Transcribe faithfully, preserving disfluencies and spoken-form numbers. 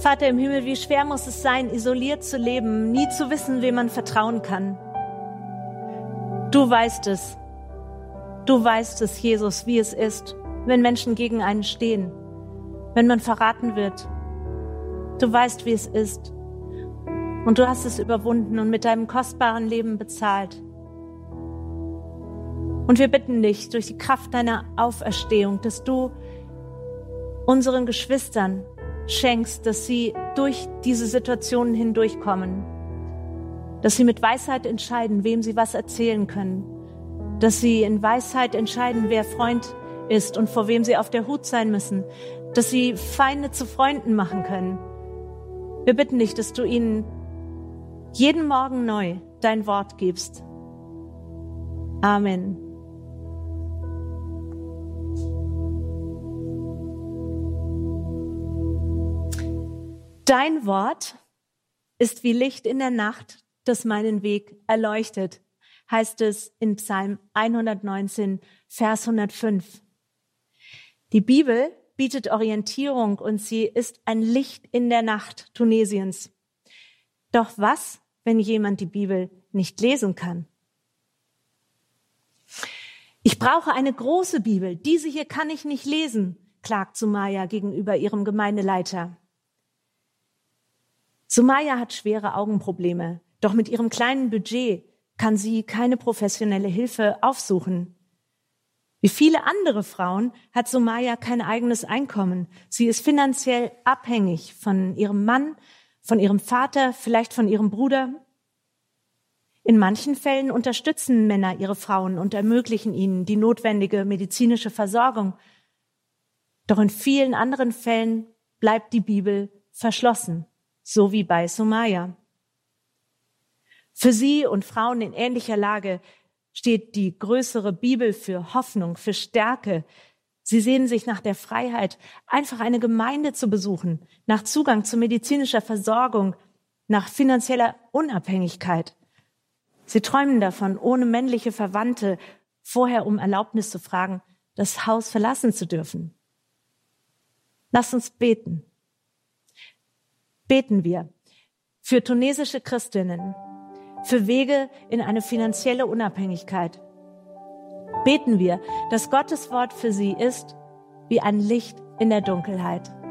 Vater im Himmel, wie schwer muss es sein, isoliert zu leben, nie zu wissen, wem man vertrauen kann. Du weißt es. Du weißt es, Jesus, wie es ist, wenn Menschen gegen einen stehen, wenn man verraten wird. Du weißt, wie es ist. Und du hast es überwunden und mit deinem kostbaren Leben bezahlt. Und wir bitten dich durch die Kraft deiner Auferstehung, dass du unseren Geschwistern schenkst, dass sie durch diese Situationen hindurchkommen, dass sie mit Weisheit entscheiden, wem sie was erzählen können, dass sie in Weisheit entscheiden, wer Freund ist und vor wem sie auf der Hut sein müssen, dass sie Feinde zu Freunden machen können. Wir bitten dich, dass du ihnen jeden Morgen neu dein Wort gibst. Amen. Dein Wort ist wie Licht in der Nacht, das meinen Weg erleuchtet, heißt es in Psalm hundertneunzehn, Vers hundertfünf. Die Bibel bietet Orientierung und sie ist ein Licht in der Nacht Tunesiens. Doch was, wenn jemand die Bibel nicht lesen kann? Ich brauche eine große Bibel, diese hier kann ich nicht lesen, klagt Sumaya gegenüber ihrem Gemeindeleiter. Sumaya hat schwere Augenprobleme, doch mit ihrem kleinen Budget kann sie keine professionelle Hilfe aufsuchen. Wie viele andere Frauen hat Sumaya kein eigenes Einkommen. Sie ist finanziell abhängig von ihrem Mann, von ihrem Vater, vielleicht von ihrem Bruder. In manchen Fällen unterstützen Männer ihre Frauen und ermöglichen ihnen die notwendige medizinische Versorgung. Doch in vielen anderen Fällen bleibt die Bibel verschlossen. So wie bei Sumaya. Für sie und Frauen in ähnlicher Lage steht die größere Bibel für Hoffnung, für Stärke. Sie sehnen sich nach der Freiheit, einfach eine Gemeinde zu besuchen, nach Zugang zu medizinischer Versorgung, nach finanzieller Unabhängigkeit. Sie träumen davon, ohne männliche Verwandte vorher um Erlaubnis zu fragen, das Haus verlassen zu dürfen. Lasst uns beten. Beten wir für tunesische Christinnen, für Wege in eine finanzielle Unabhängigkeit. Beten wir, dass Gottes Wort für sie ist wie ein Licht in der Dunkelheit.